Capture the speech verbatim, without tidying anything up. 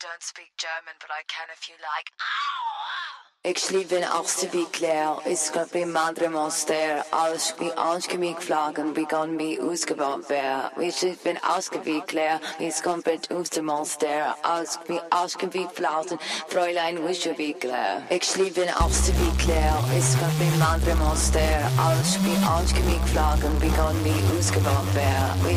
don't speak German, but I can if you like. Ik sliep in achtste wie Claire, is got bij madre monster, alles wie aanschemiek-vlagen, begon wie uitgebouwd weer. We sliep in achtste wie Claire, is komt bij oester monster, alles wie aanschemiek-vlagen, Fräulein wische wie Claire. Ik sliep in achtste wie Claire, is got bij madre monster, alles wie aanschemiek-vlagen, begon wie uitgebouwd weer. We